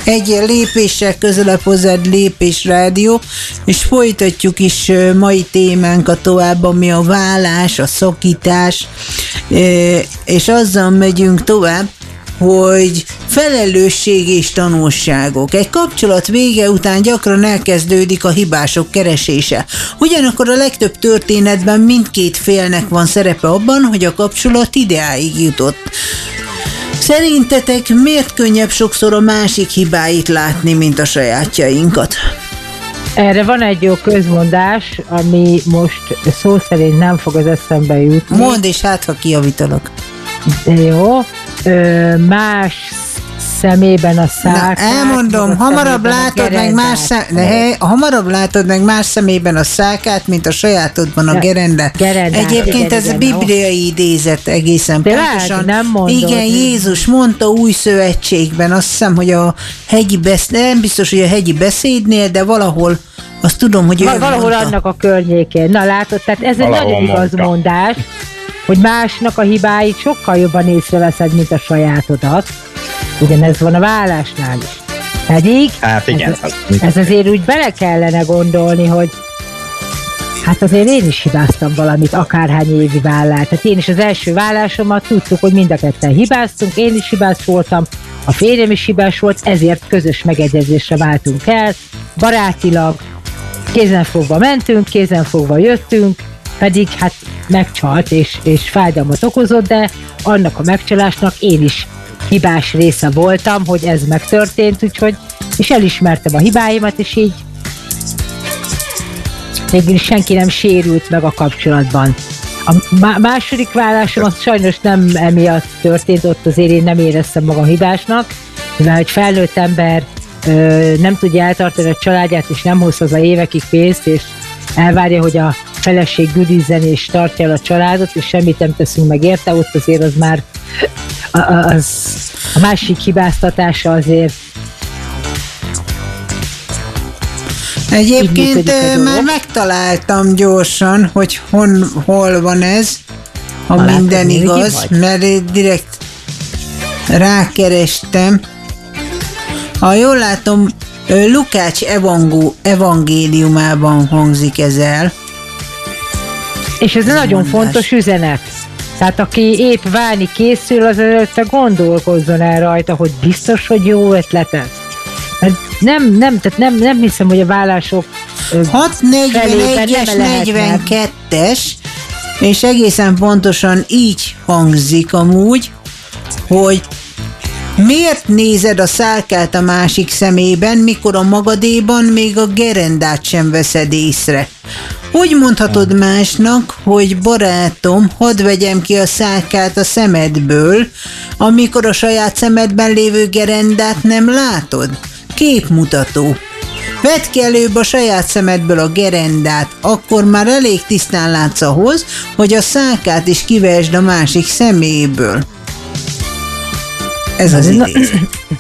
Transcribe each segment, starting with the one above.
Egy lépéssel közelebb hozzád Lépés Rádió, és folytatjuk is mai témánkat tovább, ami a vállás, a szakítás, és azzal megyünk tovább, hogy felelősség és tanulságok. Egy kapcsolat vége után gyakran elkezdődik a hibások keresése. Ugyanakkor a legtöbb történetben mindkét félnek van szerepe abban, hogy a kapcsolat ideáig jutott. Szerintetek miért könnyebb sokszor a másik hibáit látni, mint a sajátjainkat? Erre van egy jó közmondás, ami most szó szerint nem fog az eszembe jutni. Mondd, és hát, ha kijavítalak. Jó. Más szemében a szálkát. Elmondom, hamarabb látod meg más szemében a szálkát, mint a sajátodban a gerendát. Egyébként ez a bibliai idézet egészen pontosan. Nem mondod. Igen, Jézus mondta Új Szövetségben, azt hiszem, hogy a hegyi nem biztos, hogy a hegyi beszédnél, de valahol azt tudom, hogy valahol mondta. Annak a környékén. Na látod, tehát ez egy nagyon igaz mondás, hogy másnak a hibáit sokkal jobban észreveszed, mint a sajátodat. Ugyanez van a vállásnál is. Pedig hát igen, ez azért úgy bele kellene gondolni, hogy hát azért én is hibáztam valamit, akárhány évi vállás. Tehát én is az első vállásomat tudtuk, hogy mind a ketten hibáztunk, én is hibás voltam, a férjem is hibás volt, ezért közös megegyezésre váltunk el, barátilag, kézenfogva mentünk, kézenfogva jöttünk, pedig hát megcsalt és fájdalmat okozott, de annak a megcsalásnak én is hibás része voltam, hogy ez megtörtént, úgyhogy, és elismertem a hibáimat, és így végül senki nem sérült meg a kapcsolatban. A második vállásom az sajnos nem emiatt történt, ott azért én nem éreztem magam hibásnak, mivel egy felnőtt ember nem tudja eltartani a családját, és nem hoz haza évekig pénzt, és elvárja, hogy a feleség güdizzen és tartja el a családot, és semmit nem teszünk meg érte, ott azért az már a másik hibáztatása azért. Egyébként már megtaláltam gyorsan, hogy hol van ez, ha minden igaz, mert direkt rákerestem. Ha jól látom, Lukács evangéliumában hangzik ez el. És ez nagyon fontos üzenet. Tehát aki épp válni készül, az előtte gondolkozzon el rajta, hogy biztos, hogy jó ötlet ez. Tehát nem hiszem, hogy a vállások 641-es, 42-es, és egészen pontosan így hangzik amúgy, hogy miért nézed a szálkát a másik szemében, mikor a magadéban még a gerendát sem veszed észre? Hogy mondhatod másnak, hogy barátom, hadd vegyem ki a szálkát a szemedből, amikor a saját szemedben lévő gerendát nem látod? Képmutató. Vedd ki előbb a saját szemedből a gerendát, akkor már elég tisztán látsz ahhoz, hogy a szálkát is kivesd a másik szeméből. Ez az idézet.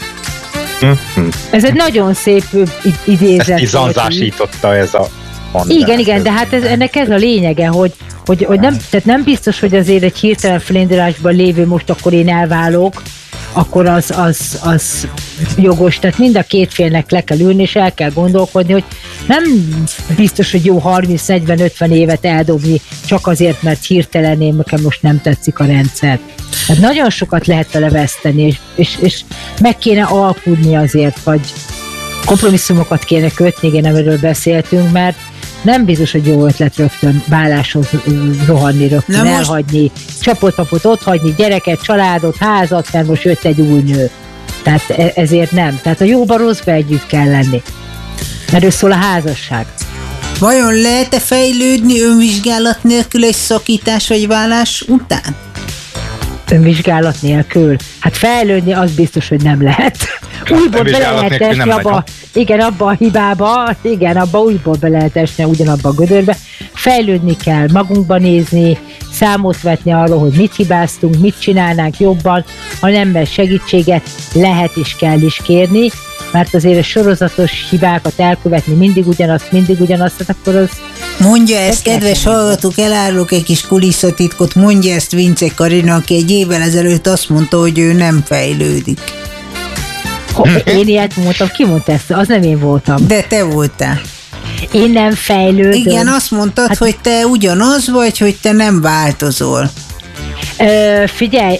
Ez egy nagyon szép idézet. Ezt izanzásította ez a mondás. Igen, de hát ennek ez a lényege, hogy nem, tehát nem biztos, hogy azért egy hirtelen felindulásban lévő most akkor én elválok, akkor az jogos, tehát mind a két félnek le kell ülni, és el kell gondolkodni, hogy nem biztos, hogy jó 30-40-50 évet eldobni, csak azért, mert hirtelen nekem most nem tetszik a rendszer. Tehát nagyon sokat lehet vele veszteni, és meg kéne alkudni azért, vagy kompromisszumokat kéne kötni, igen, amiről beszéltünk, mert nem biztos, hogy jó ötlet rögtön válláshoz rohanni, rögtön elhagyni, csapot-papot ott hagyni, gyereket, családot, házat, mert most jött egy új nő. Tehát ezért nem. Tehát a jóba rosszba együtt kell lenni. Erről szól a házasság. Vajon lehet-e fejlődni önvizsgálat nélkül egy szakítás vagy vállás után? Önvizsgálat nélkül? Hát fejlődni az biztos, hogy nem lehet. Újból bele lehet esni abba a hibába, igen, abba újból bele lehet esni ugyanabba a gödörbe. Fejlődni kell, magunkba nézni, számot vetni arról, hogy mit hibáztunk, mit csinálnánk jobban, ha nem ember segítséget lehet és kell is kérni, mert azért a sorozatos hibákat elkövetni mindig ugyanazt, tehát akkor az... Mondja ezt, kedves hallgatók, elárulok egy kis kulisszatitkot, mondja ezt Vince Karina, aki egy évvel ezelőtt azt mondta, hogy ő nem fejlődik. Én ilyet mondtam, ki mondta ezt? Az nem én voltam. De te voltál. Én nem fejlődöm. Igen, azt mondtad, hogy te ugyanaz vagy, hogy te nem változol. Figyelj,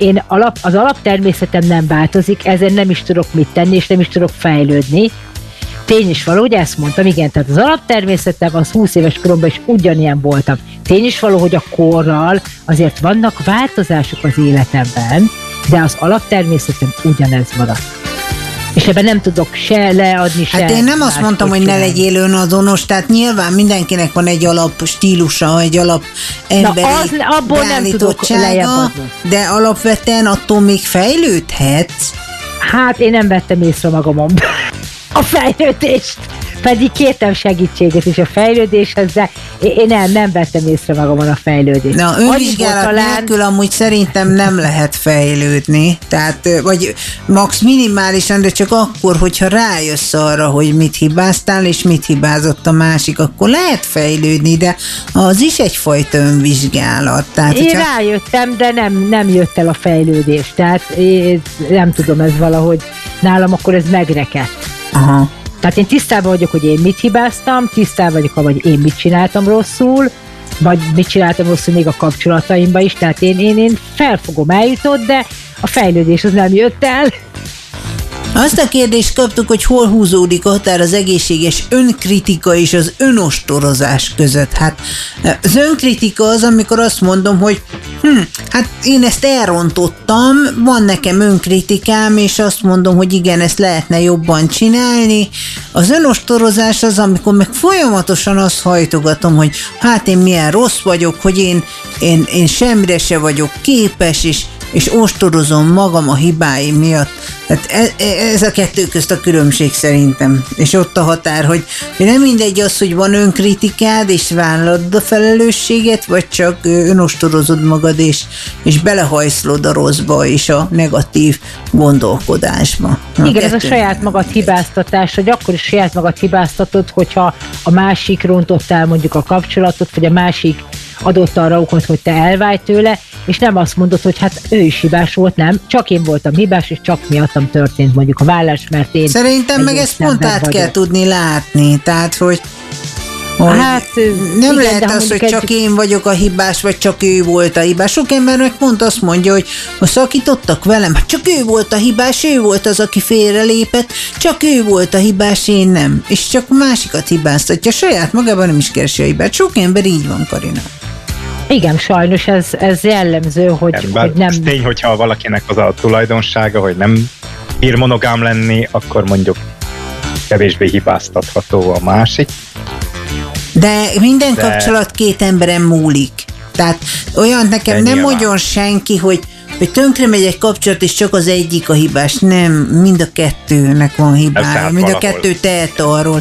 az alaptermészetem nem változik, ezen nem is tudok mit tenni, és nem is tudok fejlődni. Tény is való, ugye ezt mondtam, igen, tehát az alaptermészetem az 20 éves koromban is ugyanilyen voltam. Tény is való, hogy a korral azért vannak változások az életemben, de az alaptermészetem ugyanez maradt. És ebben nem tudok se leadni, se... Hát én nem azt mondtam, hogy ne legyél önazonos, tehát nyilván mindenkinek van egy alap stílusa, egy alap emberi abból nem tudok lejjebb adni. De alapvetően attól még fejlődhetsz. Hát én nem vettem észre magamon a fejlődést, pedig kértem segítséget is a fejlődéshez, de én nem vettem észre magamon a fejlődést. Na, önvizsgálat nélkül amúgy szerintem nem lehet fejlődni, tehát, vagy max minimálisan, de csak akkor, hogyha rájössz arra, hogy mit hibáztál, és mit hibázott a másik, akkor lehet fejlődni, de az is egyfajta önvizsgálat. Tehát, én rájöttem, de nem jött el a fejlődés, tehát én nem tudom, ez valahogy nálam akkor ez megrekedt. Aha. Tehát én tisztában vagyok, hogy én mit hibáztam, tisztában vagyok, hogy én mit csináltam rosszul, vagy mit csináltam rosszul még a kapcsolataimban is, tehát én felfogom, eljutott, de a fejlődés az nem jött el. Azt a kérdést kaptuk, hogy hol húzódik a határ az egészséges önkritika és az önostorozás között. Hát az önkritika az, amikor azt mondom, hogy hát én ezt elrontottam, van nekem önkritikám, és azt mondom, hogy igen, ezt lehetne jobban csinálni. Az önostorozás az, amikor meg folyamatosan azt hajtogatom, hogy hát én milyen rossz vagyok, hogy én semmire se vagyok képes, és ostorozom magam a hibáim miatt. Tehát ez a kettő közt a különbség szerintem. És ott a határ, hogy nem mindegy az, hogy van önkritikád, és vállalod a felelősséget, vagy csak önostorozod magad, és belehajszlod a rosszba, és a negatív gondolkodásba. Igen, ez a saját magad hibáztatás, hogy akkor is saját magad hibáztatod, hogyha a másik rontott el mondjuk a kapcsolatot, vagy a másik adott arra okot, hogy te elválj tőle, és nem azt mondod, hogy hát ő is hibás volt, nem, csak én voltam hibás, és csak miattam történt mondjuk a vállás, mert én... Szerintem meg ezt pont át kell tudni látni, tehát, hogy hát, nem igen, lehet az, hogy csak én vagyok a hibás, vagy csak ő volt a hibás. Sok ember meg pont azt mondja, hogy szakítottak velem, hát csak ő volt a hibás, ő volt az, aki félrelépett, csak ő volt a hibás, én nem. És csak a másikat hibáztatja, saját magában nem is keresi a hibát. Sok ember így van, Karina. Igen, sajnos ez jellemző, hogy nem... Ez tény, hogyha valakinek az a tulajdonsága, hogy nem bír monogám lenni, akkor mondjuk kevésbé hibáztatható a másik. De minden kapcsolat két emberen múlik. Tehát olyan nekem nem mondjon senki, hogy tönkre megy egy kapcsolat, és csak az egyik a hibás. Nem, mind a kettőnek van hibája. Mind a kettő tehet arról.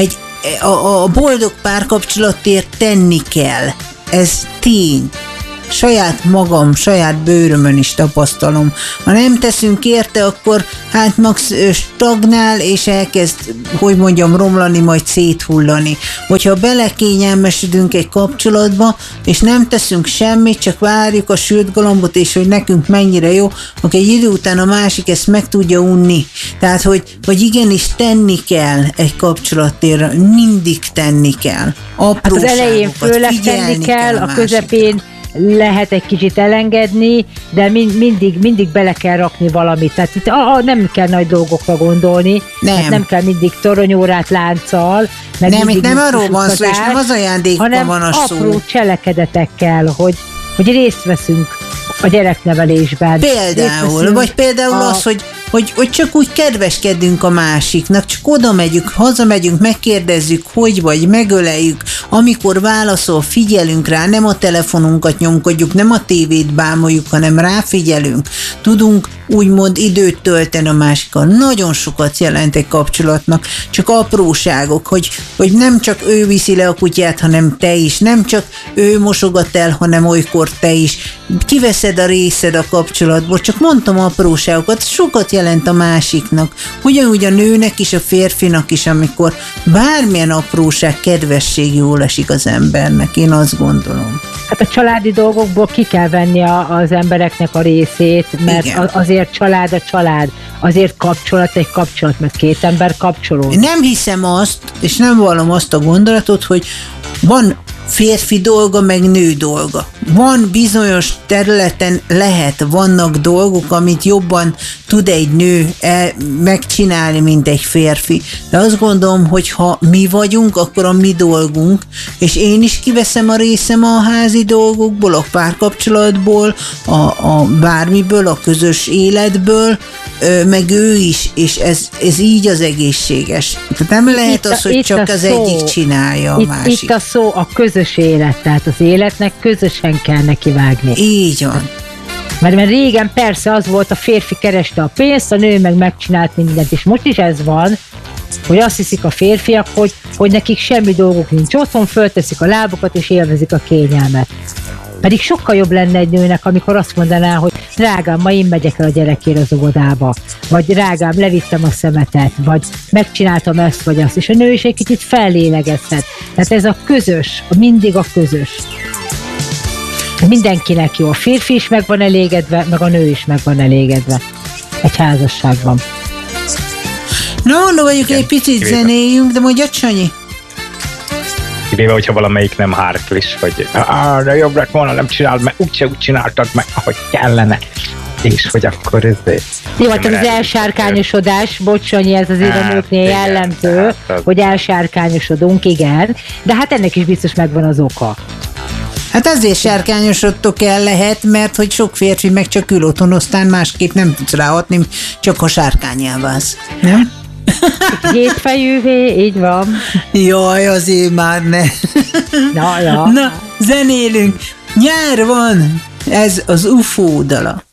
A boldog párkapcsolatért tenni kell. Ez tény. Saját magam, saját bőrömön is tapasztalom. Ha nem teszünk érte, akkor hát max stagnál, és elkezd, hogy mondjam, romlani, majd széthullani. Hogyha belekényelmesedünk egy kapcsolatba, és nem teszünk semmit, csak várjuk a sült galambot, és hogy nekünk mennyire jó, akkor egy idő után a másik ezt meg tudja unni. Tehát, hogy igenis tenni kell egy kapcsolatért, mindig tenni kell. Apróságokat, hát az elején főleg tenni kell, a közepén lehet egy kicsit elengedni, de mindig bele kell rakni valamit. Tehát itt nem kell nagy dolgokra gondolni, nem kell mindig toronyórát lánccal. Nem, itt nem arról van szó, és nem az ajándékban van a szó. Hanem apró cselekedetekkel, hogy részt veszünk a gyereknevelésben. Például, vagy például az, hogy csak úgy kedveskedünk a másiknak, csak oda megyünk, hazamegyünk, megkérdezzük, hogy vagy, megöleljük, amikor válaszol, figyelünk rá, nem a telefonunkat nyomkodjuk, nem a tévét bámoljuk, hanem ráfigyelünk, tudunk úgymond időt tölteni a másikkal. Nagyon sokat jelent egy kapcsolatnak, csak apróságok, hogy nem csak ő viszi le a kutyát, hanem te is, nem csak ő mosogat el, hanem olykor te is. Kiveszed a részed a kapcsolatból, csak mondtam apróságokat, sokat jelent jelent a másiknak. Ugyanúgy a nőnek is, a férfinak is, amikor bármilyen apróság, kedvesség jól esik az embernek, én azt gondolom. Hát a családi dolgokból ki kell venni az embereknek a részét, mert azért család a család, azért kapcsolat egy kapcsolat, mert két ember kapcsolódik. Nem hiszem azt, és nem vallom azt a gondolatot, hogy van férfi dolga, meg nő dolga. Van bizonyos területen vannak dolgok, amit jobban tud egy nő megcsinálni, mint egy férfi. De azt gondolom, hogy ha mi vagyunk, akkor a mi dolgunk, és én is kiveszem a részem a házi dolgokból, a párkapcsolatból, a bármiből, a közös életből, meg ő is, és ez így az egészséges. Tehát nem lehet az, hogy csak az egyik csinálja a másik. Itt a szó a közös élet, tehát az életnek közösen kell nekivágni. Így van. Mert régen persze az volt, a férfi kereste a pénzt, a nő meg megcsinált mindent, és most is ez van, hogy azt hiszik a férfiak, hogy nekik semmi dolguk nincs otthon, fölteszik a lábukat és élvezik a kényelmet. Pedig sokkal jobb lenne egy nőnek, amikor azt mondaná, hogy drágám, ma én megyek el a gyerekért az óvodába, vagy drágám, levittem a szemetet, vagy megcsináltam ezt vagy azt, és a nő is egy kicsit fellélegezhet. Tehát ez a közös, mindig a közös. Mindenkinek jó, a férfi is meg van elégedve, meg a nő is meg van elégedve egy házasságban. No, vagyok, egy picit zenéljünk, de mondja, Sanyi. Kivéve, hogyha valamelyik nem hártlis, hogy de jobb lett volna, nem csináld, mert úgyse úgy csináltad meg, ahogy kellene. És hogy akkor ez... Jó, hát az elsárkányosodás, Sanyi, ez azért a nőknél jellemző, hogy elsárkányosodunk, igen, de hát ennek is biztos megvan az oka. Hát azért sárkányosodtok el lehet, mert hogy sok férfi meg csak ül otthon, aztán másképp nem tudsz ráhatni, csak a sárkányá válsz. Nem? Hétfejűvé, így van. Jaj, azért már ne. Na, zenélünk. Nyár van, ez az UFO dala.